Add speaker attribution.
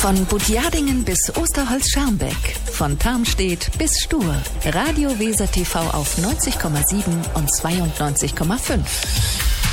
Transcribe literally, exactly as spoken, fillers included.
Speaker 1: Von Butjadingen bis Osterholz-Scharmbeck, von Tarmstedt bis Stur. Radio Weser T V auf neunzig Komma sieben und zweiundneunzig Komma fünf.